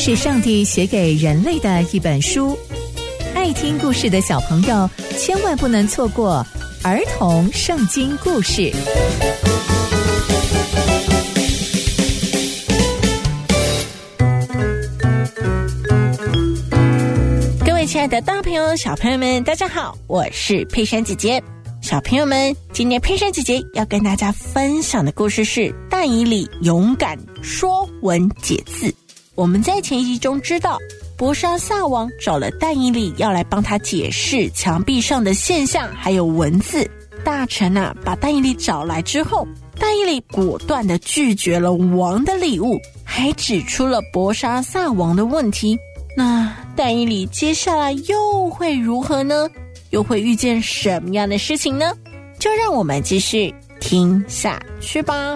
是上帝写给人类的一本书，爱听故事的小朋友千万不能错过儿童圣经故事。 各位亲爱的大朋友小朋友们，大家好，我是佩珊姐姐。小朋友们，今天佩珊姐姐要跟大家分享的故事是但以理勇敢说文解字。我们在前一集中知道，伯沙撒王找了但以理要来帮他解释墙壁上的现象还有文字。大臣把但以理找来之后，但以理果断地拒绝了王的礼物，还指出了伯沙撒王的问题。那但以理接下来又会如何呢？又会遇见什么样的事情呢？就让我们继续听下去吧。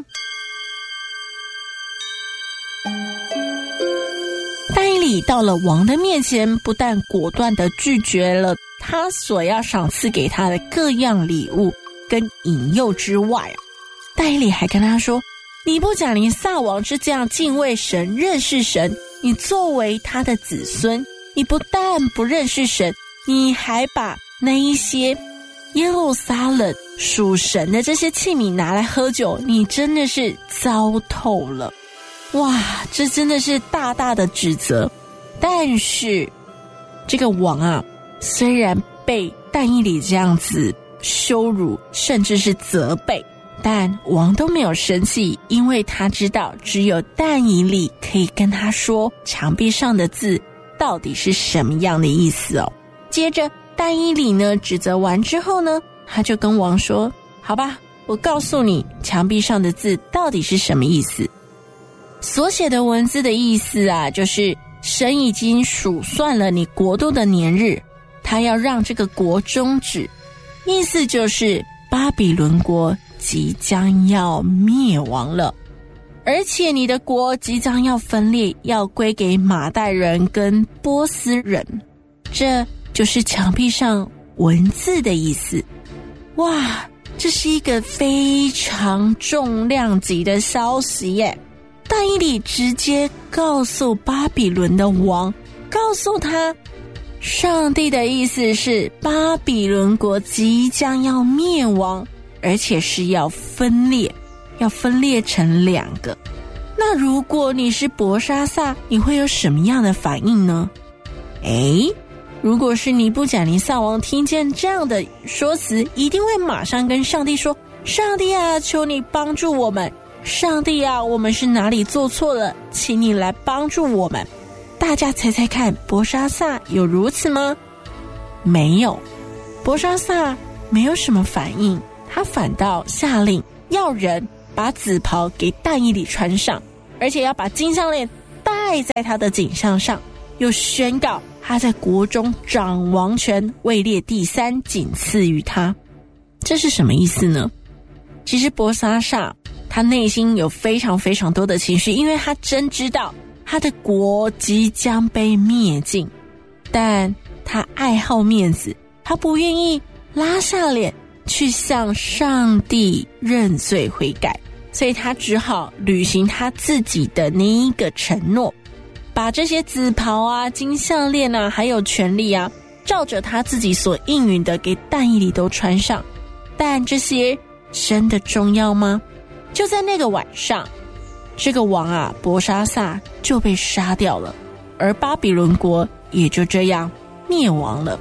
但以理到了王的面前，不但果断地拒绝了他所要赏赐给他的各样礼物跟引诱之外，但以理还跟他说，尼布甲尼撒王是这样敬畏神认识神，你作为他的子孙，你不但不认识神，你还把那一些耶路撒冷属神的这些器皿拿来喝酒，你真的是糟透了。哇，这真的是大大的指责。但是这个王虽然被但以理这样子羞辱甚至是责备，但王都没有生气，因为他知道只有但以理可以跟他说墙壁上的字到底是什么样的意思哦。接着但以理呢指责完之后呢，他就跟王说，好吧，我告诉你墙壁上的字到底是什么意思。所写的文字的意思就是神已经数算了你国度的年日，他要让这个国终止，意思就是巴比伦国即将要灭亡了，而且你的国即将要分裂，要归给马代人跟波斯人，这就是墙壁上文字的意思。哇，这是一个非常重量级的消息耶！但以理直接告诉巴比伦的王，告诉他上帝的意思是巴比伦国即将要灭亡，而且是要分裂，要分裂成2个。那如果你是伯沙撒，你会有什么样的反应呢？如果是尼布甲尼撒王听见这样的说辞，一定会马上跟上帝说，上帝求你帮助我们，上帝我们是哪里做错了，请你来帮助我们。大家猜猜看，伯沙撒有如此吗？没有，伯沙撒没有什么反应，他反倒下令要人把紫袍给但以理穿上，而且要把金项链戴在他的颈项上，又宣告他在国中掌王权，位列第3，仅次于他。这是什么意思呢？其实伯沙撒他内心有非常非常多的情绪，因为他真知道他的国即将被灭尽，但他爱好面子，他不愿意拉下脸去向上帝认罪悔改，所以他只好履行他自己的那一个承诺，把这些紫袍金项链还有权力照着他自己所应允的给但以理都穿上。但这些真的重要吗？就在那个晚上，这个王伯沙撒就被杀掉了，而巴比伦国也就这样灭亡了。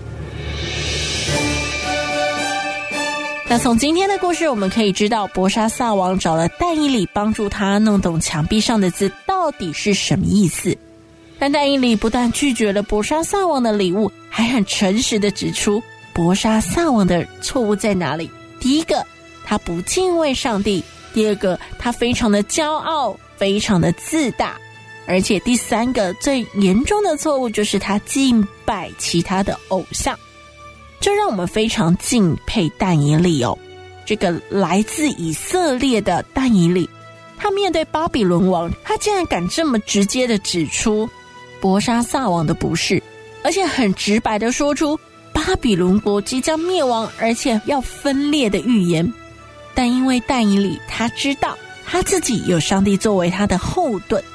那从今天的故事我们可以知道，伯沙撒王找了但以理帮助他弄懂墙壁上的字到底是什么意思。但但以理不但拒绝了伯沙撒王的礼物，还很诚实地指出伯沙撒王的错误在哪里。第一个，他不敬畏上帝；第二个，他非常的骄傲，非常的自大；而且第3个最严重的错误就是他敬拜其他的偶像。这让我们非常敬佩但以理哦。这个来自以色列的但以理，他面对巴比伦王，他竟然敢这么直接的指出伯沙撒王的不是，而且很直白的说出巴比伦国即将灭亡而且要分裂的预言。但因为但以理他知道他自己有上帝作为他的后盾，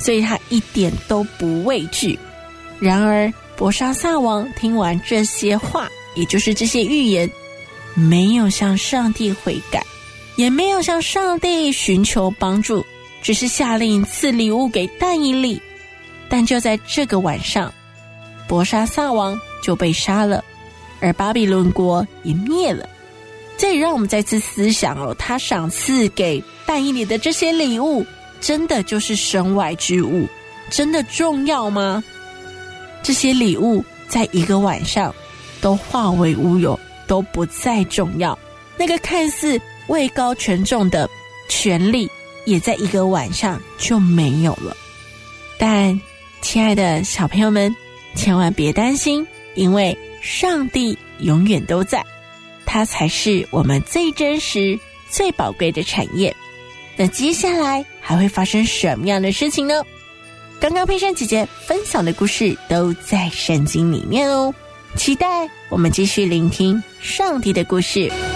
所以他一点都不畏惧。然而伯沙撒王听完这些话，也就是这些预言，没有向上帝悔改，也没有向上帝寻求帮助，只是下令赐礼物给但以理。但就在这个晚上，伯沙撒王就被杀了，而巴比伦国也灭了。这也让我们再次思想他赏赐给但以理的这些礼物，真的就是身外之物，真的重要吗？这些礼物在一个晚上都化为乌有，都不再重要。那个看似位高权重的权力，也在一个晚上就没有了。但亲爱的小朋友们，千万别担心，因为上帝永远都在，它才是我们最真实最宝贵的产业。那接下来还会发生什么样的事情呢？刚刚佩珊姐姐分享的故事都在圣经里面哦，期待我们继续聆听上帝的故事。